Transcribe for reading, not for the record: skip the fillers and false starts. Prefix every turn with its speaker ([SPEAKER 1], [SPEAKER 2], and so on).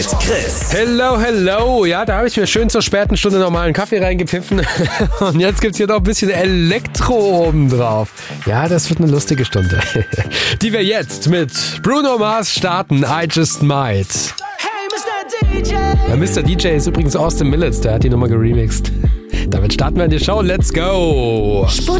[SPEAKER 1] Chris.
[SPEAKER 2] Hello. Ja, da habe ich mir schön zur späten Stunde nochmal einen Kaffee reingepfiffen. Und jetzt gibt's hier noch ein bisschen Elektro obendrauf. Ja, das wird eine lustige Stunde. Die wir jetzt mit Bruno Mars starten. I Just Might.
[SPEAKER 3] Hey, Mr. DJ.
[SPEAKER 2] Der Mr. DJ ist übrigens Austin Millets, der hat die Nummer geremixed. Damit starten wir in die Show. Let's go!